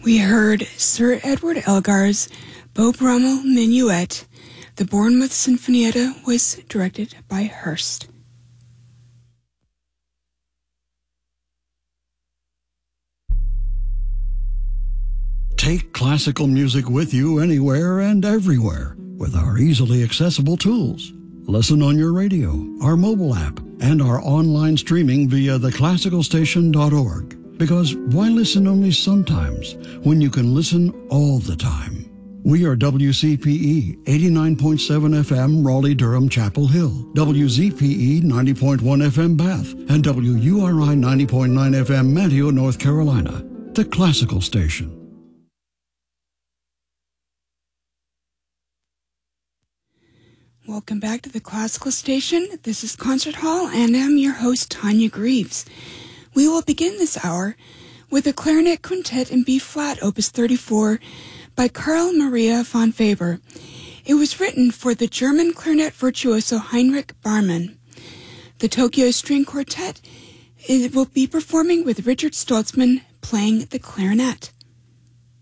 We heard Sir Edward Elgar's Beau Brummel Minuet. The Bournemouth Sinfonietta was directed by Hurst. Take classical music with you anywhere and everywhere with our easily accessible tools. Listen on your radio, our mobile app, and our online streaming via theclassicalstation.org. Because why listen only sometimes when you can listen all the time? We are WCPE 89.7 FM Raleigh-Durham Chapel Hill, WZPE 90.1 FM Bath, and WURI 90.9 FM Manteo, North Carolina. The Classical Station. Welcome back to the Classical Station. This is Concert Hall, and I'm your host, Tanya Greaves. We will begin this hour with a clarinet quintet in B-flat, Opus 34, by Carl Maria von Faber. It was written for the German clarinet virtuoso Heinrich Barmann. The Tokyo String Quartet will be performing with Richard Stoltzman playing the clarinet.